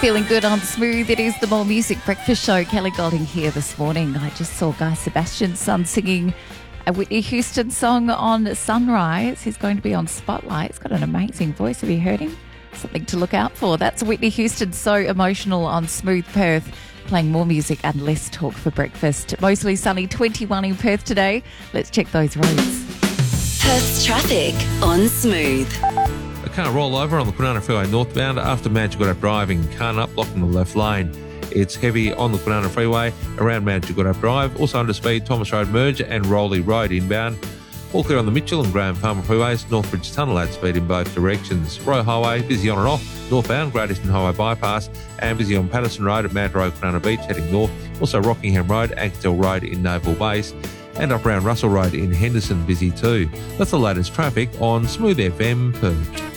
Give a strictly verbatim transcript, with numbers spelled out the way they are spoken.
feeling good on Smooth. It is the More Music Breakfast Show. Kelly Golding here this morning. I just saw Guy Sebastian's son singing a Whitney Houston song on Sunrise. He's going to be on Spotlight. He's got an amazing voice. Have you heard him? Something to look out for. That's Whitney Houston, So Emotional on Smooth Perth. Playing more music and less talk for breakfast. Mostly sunny, twenty-one in Perth today. Let's check those roads. Perth's traffic on Smooth. A car roll over on the Kwinana Freeway northbound after Manjigoda Drive in Carnup, blocking the left lane. It's heavy on the Kwinana Freeway around Manjigoda Drive, also under speed Thomas Road Merge and Rowley Road inbound. All clear on the Mitchell and Graham Farmer Freeways, Northbridge Tunnel at speed in both directions. Royal Highway busy on and off, northbound Great Eastern Highway bypass, and busy on Patterson Road at Mount Road, Kwinana Beach heading north. Also Rockingham Road, Anketel Road in Naval Base, and up around Russell Road in Henderson busy too. That's the latest traffic on Smooth F M Perth.